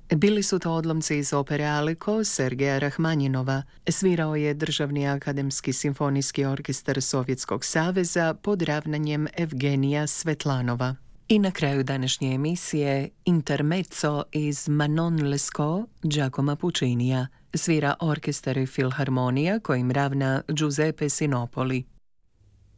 Bili su to odlomci iz opere Aliko Sergeja Rahmanjinova. Svirao je Državni akademski simfonijski orkestar Sovjetskog saveza pod ravnanjem Evgenija Svetlanova. I na kraju današnje emisije Intermezzo iz Manon Lescaut Giacomo Puccinija. Svira orkestar i filharmonija kojim ravna Giuseppe Sinopoli.